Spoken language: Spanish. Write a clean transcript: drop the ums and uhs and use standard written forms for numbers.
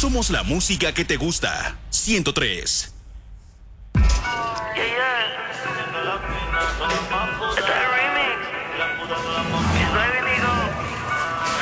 somos la música que te gusta. 103. Yeah, yeah.